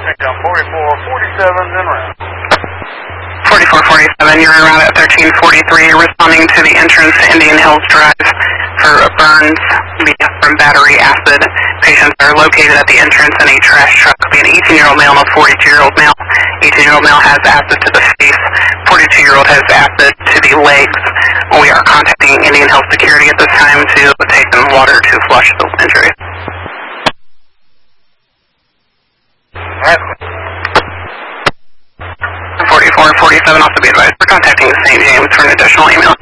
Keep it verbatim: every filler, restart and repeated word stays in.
forty-four forty-seven, en route. forty-four forty-seven, you're en route at thirteen forty-three, responding to the entrance to Indian Hills Drive for burns from battery acid. Patients are located at the entrance in a trash truck. Be an eighteen-year-old male and a forty-two-year-old male. eighteen-year-old male has acid to the face. forty-two-year-old has acid to the legs. We are contacting Indian Hills Security at this time to take some water to flush the injury. forty-four forty-seven, also be advised, we're contacting Saint James for an additional email